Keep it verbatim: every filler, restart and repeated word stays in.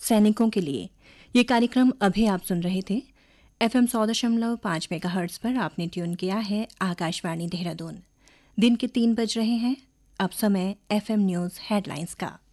सैनिकों के लिए। ये कार्यक्रम अभी आप सुन रहे थे एफएम सौ दशमलव पाँच मेगाहर्ट्ज पर। आपने ट्यून किया है आकाशवाणी देहरादून। दिन के तीन बज रहे हैं। अब समय एफएम न्यूज हेडलाइंस का।